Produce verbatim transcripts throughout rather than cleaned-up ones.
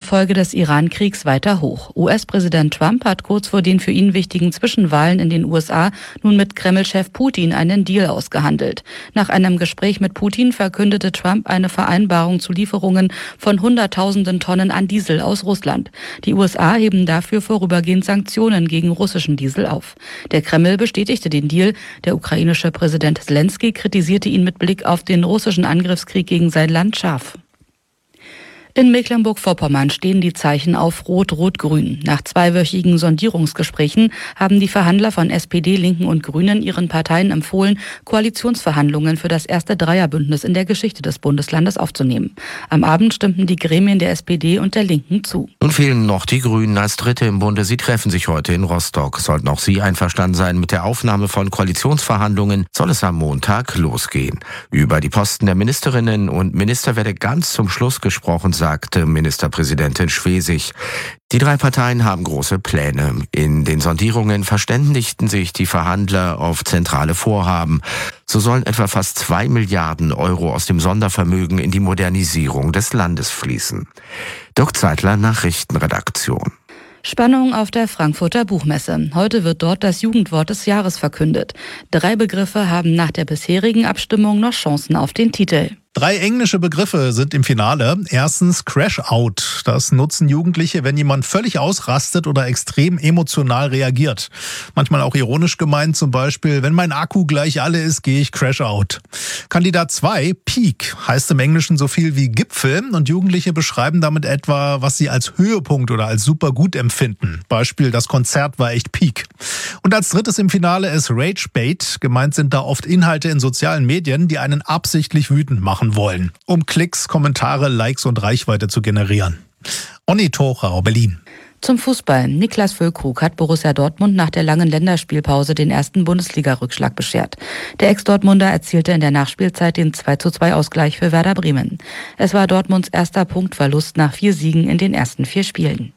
infolge des Iran-Kriegs weiter hoch. U S-Präsident Trump hat kurz vor den für ihn wichtigen Zwischenwahlen in den U S A nun mit Kreml-Chef Putin einen Deal ausgehandelt. Nach einem Gespräch mit Putin verkündete Trump eine Vereinbarung zu Lieferungen von Hunderttausenden Tonnen an Diesel aus Russland. Die U S A heben dafür vorübergehend Sanktionen gegen russischen Diesel auf. Der Kreml bestätigte den Deal. Der ukrainische Präsident Selenskyj kritisierte ihn mit Blick auf den russischen Angriffskrieg gegen sein Land scharf. In Mecklenburg-Vorpommern stehen die Zeichen auf Rot-Rot-Grün. Nach zweiwöchigen Sondierungsgesprächen haben die Verhandler von S P D, Linken und Grünen ihren Parteien empfohlen, Koalitionsverhandlungen für das erste Dreierbündnis in der Geschichte des Bundeslandes aufzunehmen. Am Abend stimmten die Gremien der S P D und der Linken zu. Nun fehlen noch die Grünen als Dritte im Bunde. Sie treffen sich heute in Rostock. Sollten auch sie einverstanden sein mit der Aufnahme von Koalitionsverhandlungen, soll es am Montag losgehen. Über die Posten der Ministerinnen und Minister werde ganz zum Schluss gesprochen, sagte Ministerpräsidentin Schwesig. Die drei Parteien haben große Pläne. In den Sondierungen verständigten sich die Verhandler auf zentrale Vorhaben. So sollen etwa fast zwei Milliarden Euro aus dem Sondervermögen in die Modernisierung des Landes fließen. Dirk Zeitler, Nachrichtenredaktion. Spannung auf der Frankfurter Buchmesse. Heute wird dort das Jugendwort des Jahres verkündet. Drei Begriffe haben nach der bisherigen Abstimmung noch Chancen auf den Titel. Drei englische Begriffe sind im Finale. Erstens Crash-Out. Das nutzen Jugendliche, wenn jemand völlig ausrastet oder extrem emotional reagiert. Manchmal auch ironisch gemeint, zum Beispiel, wenn mein Akku gleich alle ist, gehe ich Crash-Out. Kandidat zwei, Peak, heißt im Englischen so viel wie Gipfel und Jugendliche beschreiben damit etwa, was sie als Höhepunkt oder als super gut empfinden. Beispiel, das Konzert war echt Peak. Und als drittes im Finale ist Rage-Bait. Gemeint sind da oft Inhalte in sozialen Medien, die einen absichtlich wütend machen wollen, um Klicks, Kommentare, Likes und Reichweite zu generieren. Onni Thorau, Berlin. Zum Fußball. Niklas Füllkrug hat Borussia Dortmund nach der langen Länderspielpause den ersten Bundesliga-Rückschlag beschert. Der Ex-Dortmunder erzielte in der Nachspielzeit den zwei zu zwei Ausgleich für Werder Bremen. Es war Dortmunds erster Punktverlust nach vier Siegen in den ersten vier Spielen.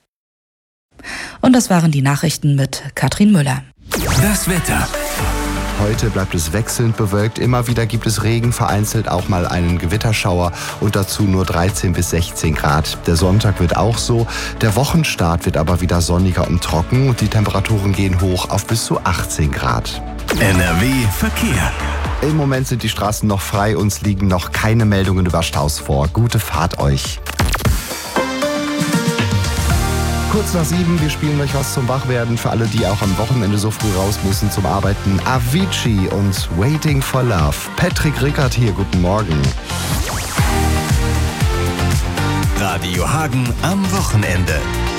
Und das waren die Nachrichten mit Katrin Müller. Das Wetter. Heute bleibt es wechselnd bewölkt. Immer wieder gibt es Regen, vereinzelt auch mal einen Gewitterschauer und dazu nur dreizehn bis sechzehn Grad. Der Sonntag wird auch so. Der Wochenstart wird aber wieder sonniger und trocken und die Temperaturen gehen hoch auf bis zu achtzehn Grad. N R W Verkehr. Im Moment sind die Straßen noch frei, uns liegen noch keine Meldungen über Staus vor. Gute Fahrt euch. Kurz nach sieben, wir spielen euch was zum Wachwerden für alle, die auch am Wochenende so früh raus müssen zum Arbeiten. Avicii und Waiting for Love. Patrick Rickert hier, guten Morgen. Radio Hagen am Wochenende.